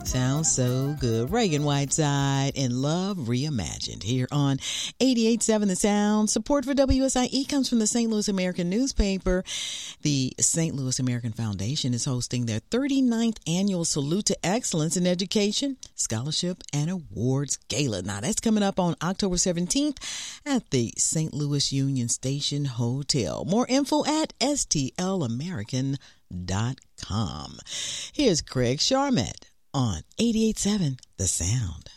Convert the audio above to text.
Sounds so good. Reagan Whiteside in Love Reimagined here on 88.7 The Sound. Support for WSIE comes from the St. Louis American newspaper. The St. Louis American Foundation is hosting their 39th annual Salute to Excellence in Education, Scholarship, and Awards Gala. Now, that's coming up on October 17th at the St. Louis Union Station Hotel. More info at stlamerican.com. Here's Craig Charmet on 88.7 The Sound.